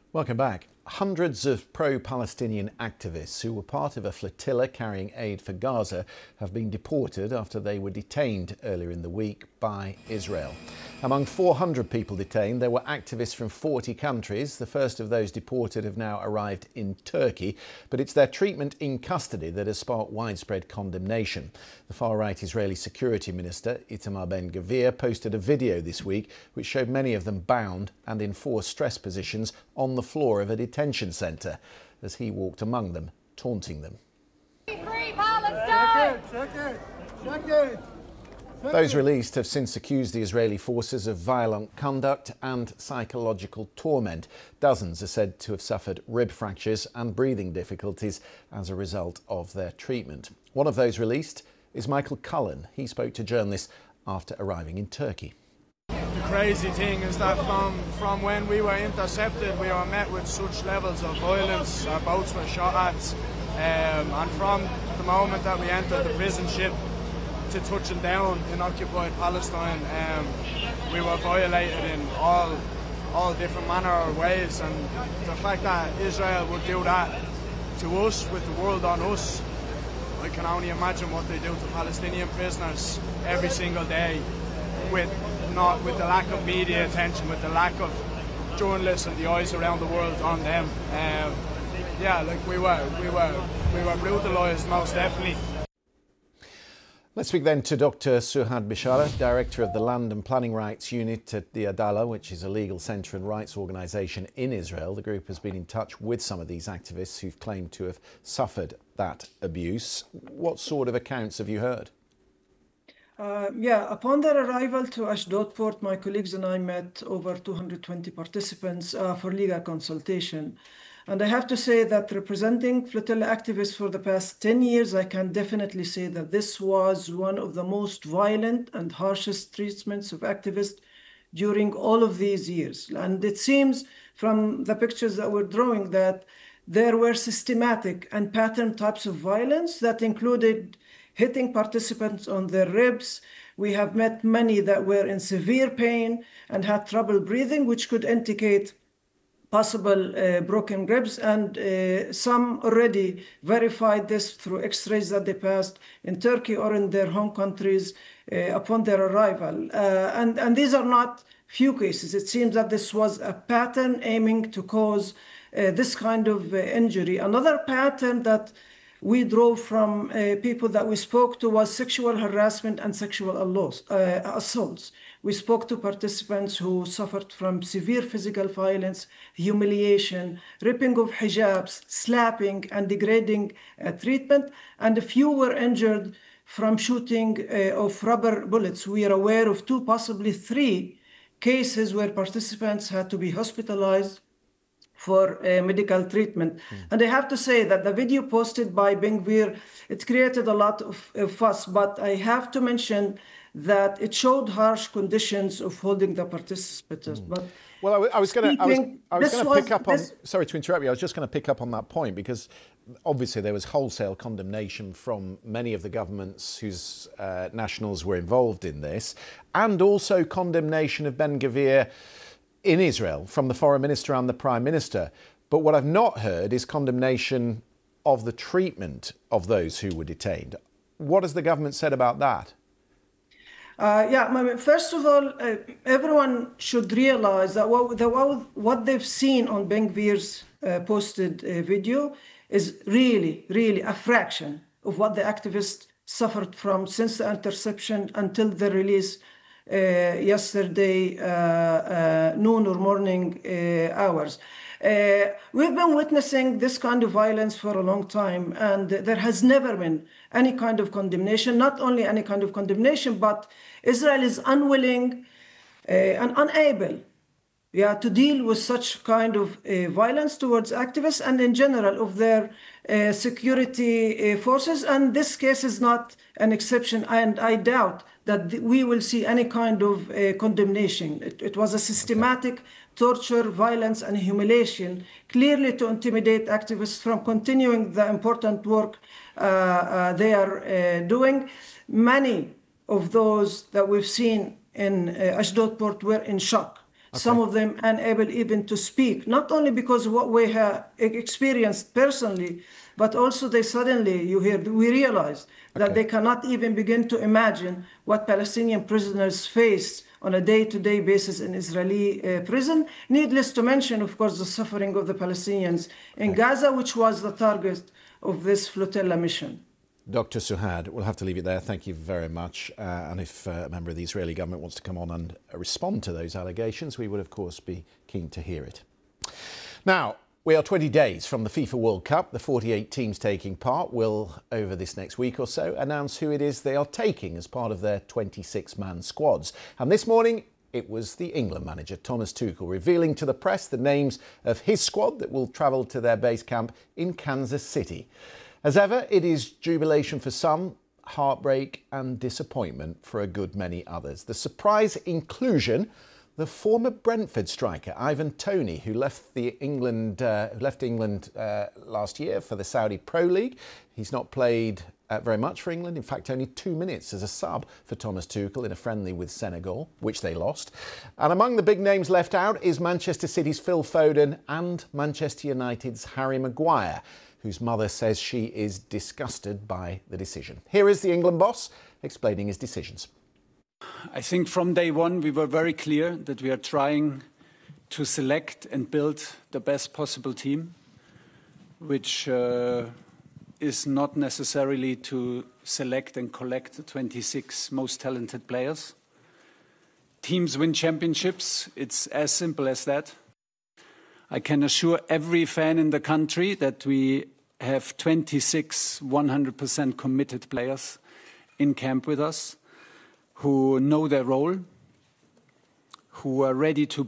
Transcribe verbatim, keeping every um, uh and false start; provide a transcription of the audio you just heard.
Welcome back. Hundreds of pro-Palestinian activists who were part of a flotilla carrying aid for Gaza have been deported after they were detained earlier in the week by Israel. Among four hundred people detained, there were activists from forty countries. The first of those deported have now arrived in Turkey, but it's their treatment in custody that has sparked widespread condemnation. The far-right Israeli Security Minister, Itamar Ben-Gvir, posted a video this week which showed many of them bound and in forced stress positions on the floor of a detention centre as he walked among them, taunting them. Free Palestine! Check it, check it, check it. Those released have since accused the Israeli forces of violent conduct and psychological torment. Dozens are said to have suffered rib fractures and breathing difficulties as a result of their treatment. One of those released is Michael Cullen. He spoke to journalists after arriving in Turkey. The crazy thing is that from, from when we were intercepted, we were met with such levels of violence. Our boats were shot at, um, and from the moment that we entered the prison ship to touching down in occupied Palestine, um, we were violated in all all different manner of ways, and the fact that Israel would do that to us, with the world on us, I can only imagine what they do to Palestinian prisoners every single day, with not with the lack of media attention, with the lack of journalists and the eyes around the world on them. Um, yeah, like we were, we were, we were brutalised, most definitely. Let's speak then to Doctor Suhad Bishara, Director of the Land and Planning Rights Unit at the Adalah, which is a legal centre and rights organisation in Israel. The group has been in touch with some of these activists who've claimed to have suffered that abuse. What sort of accounts have you heard? Uh, yeah, upon their arrival to Ashdod port, my colleagues and I met over two hundred twenty participants uh, for legal consultation. And I have to say that representing flotilla activists for the past ten years, I can definitely say that this was one of the most violent and harshest treatments of activists during all of these years. And it seems from the pictures that we're drawing that there were systematic and pattern types of violence that included hitting participants on their ribs. We have met many that were in severe pain and had trouble breathing, which could indicate possible uh, broken ribs, and uh, some already verified this through x-rays that they passed in Turkey or in their home countries uh, upon their arrival. Uh, and, and these are not few cases. It seems that this was a pattern aiming to cause uh, this kind of uh, injury. Another pattern that we drove from uh, people that we spoke to was sexual harassment and sexual uh, assaults. We spoke to participants who suffered from severe physical violence, humiliation, ripping of hijabs, slapping, and degrading uh, treatment, and a few were injured from shooting uh, of rubber bullets. We are aware of two, possibly three cases where participants had to be hospitalized for uh, medical treatment. Mm. And I have to say that the video posted by Ben-Gvir, it created a lot of uh, fuss, but I have to mention that it showed harsh conditions of holding the participants. Mm. But well, I was going to I was, I was going to pick up on, this, sorry to interrupt you, I was just going to pick up on that point, because obviously there was wholesale condemnation from many of the governments whose uh, nationals were involved in this, and also condemnation of Ben-Gvir in Israel from the foreign minister and the prime minister. But what I've not heard is condemnation of the treatment of those who were detained. What has the government said about that? Uh, yeah, first of all, uh, everyone should realize that what, the, what they've seen on Ben-Gvir's uh, posted uh, video is really, really a fraction of what the activists suffered from since the interception until the release uh, yesterday, uh, uh, noon or morning uh, hours. Uh, we've been witnessing this kind of violence for a long time, and there has never been any kind of condemnation, not only any kind of condemnation, but Israel is unwilling uh, and unable yeah, to deal with such kind of uh, violence towards activists and in general of their uh, security uh, forces. And this case is not an exception, and I doubt that we will see any kind of uh, condemnation. It, it was a systematic okay. torture, violence, and humiliation, clearly to intimidate activists from continuing the important work uh, uh, they are uh, doing. Many of those that we've seen in uh, Ashdod port were in shock. Some of them unable even to speak, not only because of what we have experienced personally, but also they suddenly, you hear, we realize that Okay. they cannot even begin to imagine what Palestinian prisoners face on a day-to-day basis in Israeli uh, prison. Needless to mention, of course, the suffering of the Palestinians in Gaza, which was the target of this flotilla mission. Doctor Suhad, we'll have to leave it there. Thank you very much. Uh, and if uh, a member of the Israeli government wants to come on and respond to those allegations, we would, of course, be keen to hear it. Now, we are twenty days from the FIFA World Cup. The forty-eight teams taking part will, over this next week or so, announce who it is they are taking as part of their twenty-six man squads. And this morning, it was the England manager, Thomas Tuchel, revealing to the press the names of his squad that will travel to their base camp in Kansas City. As ever, it is jubilation for some, heartbreak and disappointment for a good many others. The surprise inclusion, the former Brentford striker Ivan Toney, who left the England uh, left England uh, last year for the Saudi Pro League. He's not played uh, very much for England. In fact, only two minutes as a sub for Thomas Tuchel in a friendly with Senegal, which they lost. And among the big names left out is Manchester City's Phil Foden and Manchester United's Harry Maguire, whose mother says she is disgusted by the decision. Here is the England boss explaining his decisions. I think from day one we were very clear that we are trying to select and build the best possible team, which uh, is not necessarily to select and collect the twenty-six most talented players. Teams win championships, it's as simple as that. I can assure every fan in the country that we have twenty-six one hundred percent committed players in camp with us who know their role, who are ready to